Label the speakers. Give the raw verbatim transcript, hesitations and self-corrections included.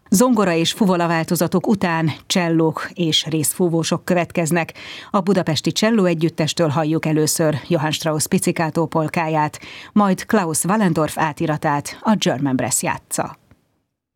Speaker 1: Zongora és fuvola változatok után csellók és részfúvósok következnek. A budapesti cselló együttestől halljuk először Johann Strauss pizzicato polkáját, majd Klaus Wallendorf átiratát, a German Brass játsza.